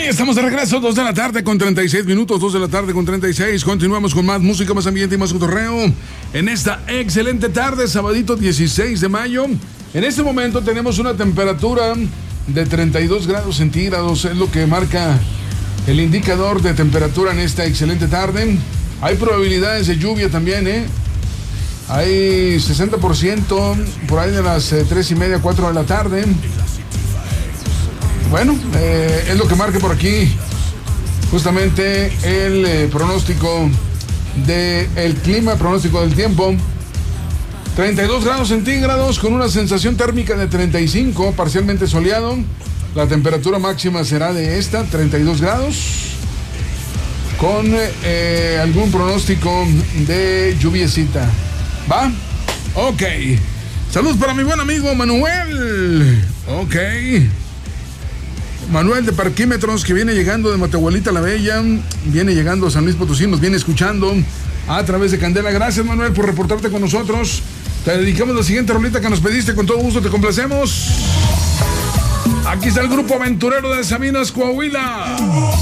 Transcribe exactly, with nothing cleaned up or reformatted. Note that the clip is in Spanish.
Estamos de regreso, dos de la tarde con treinta y seis minutos, dos de la tarde con treinta y seis. Continuamos con más música, más ambiente y más cotorreo en esta excelente tarde, sabadito dieciséis de mayo. En este momento tenemos una temperatura de treinta y dos grados centígrados, es lo que marca el indicador de temperatura en esta excelente tarde. Hay probabilidades de lluvia también, ¿eh? Hay sesenta por ciento por ahí de las eh, tres y media, cuatro de la tarde. Bueno, eh, es lo que marca por aquí justamente el eh, pronóstico del clima, pronóstico del tiempo. treinta y dos grados centígrados con una sensación térmica de treinta y cinco, parcialmente soleado. La temperatura máxima será de esta, treinta y dos grados, con eh, algún pronóstico de lluviecita. ¿Va? Ok. Saludos para mi buen amigo Manuel. Ok. Manuel de Parquímetros, que viene llegando de Matehualita la Bella, viene llegando a San Luis Potosí, nos viene escuchando a través de Candela. Gracias, Manuel, por reportarte con nosotros. Te dedicamos la siguiente rolita que nos pediste, con todo gusto te complacemos. Aquí está el grupo aventurero de Sabinas, Coahuila.